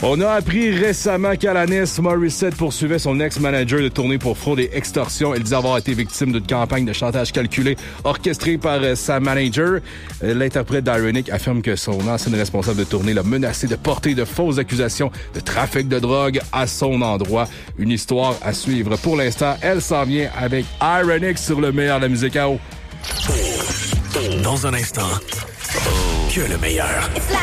On a appris récemment qu'Alanis Morissette poursuivait son ex-manager de tournée pour fraude et extorsion. Elle dit avoir été victime d'une campagne de chantage calculée orchestrée par sa manager. L'interprète d'Ironic affirme que son ancienne responsable de tournée l'a menacé de porter de fausses accusations de trafic de drogue à son endroit. Une histoire à suivre. Pour l'instant, elle s'en vient avec Ironic sur le meilleur de la musique à eau. Dans un instant, que le meilleur.